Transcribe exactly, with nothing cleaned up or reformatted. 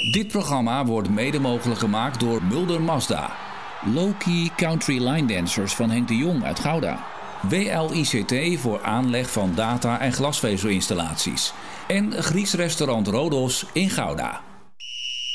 Dit programma wordt mede mogelijk gemaakt door Mulder Mazda. Low-Key Country Line Dancers van Henk de Jong uit Gouda. W L I C T voor aanleg van data- en glasvezelinstallaties. En Grieks restaurant Rodos in Gouda.